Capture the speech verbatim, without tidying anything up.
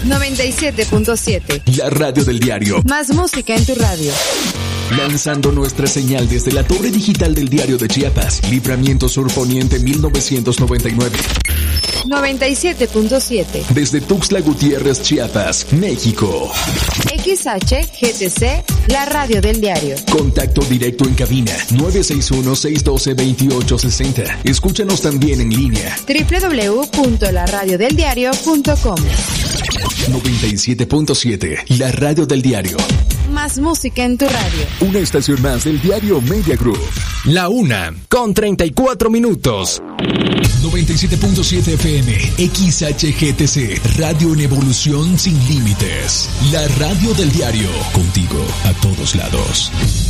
noventa y siete punto siete. La radio del diario. Más música en tu radio. Lanzando nuestra señal desde la torre digital del Diario de Chiapas, Libramiento Sur Poniente mil novecientos noventa y nueve. noventa y siete punto siete. Desde Tuxtla Gutiérrez, Chiapas, México. X H G T C, la radio del diario. Contacto directo en cabina nueve seis uno, seis uno dos, dos ocho seis cero. Escúchanos también en línea doble u doble u doble u punto la radio del diario punto com. noventa y siete punto siete, la radio del diario. Más música en tu radio. Una estación más del diario Media Group. La una, con treinta y cuatro minutos. noventa y siete punto siete F M, X H G T C, radio en evolución sin límites. La radio del diario, contigo a todos lados.